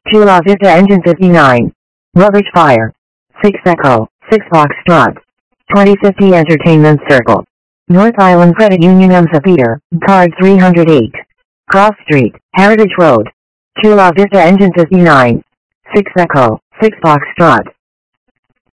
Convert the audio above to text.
Chula Vista Engine 59. Rubbish Fire. 6 Echo, 6 Foxtrot. 2050 Entertainment Circle. North Island Credit Union Amphitheater, card 308. Cross Street, Heritage Road. Chula Vista Engine 59. 6 Echo, 6 Foxtrot.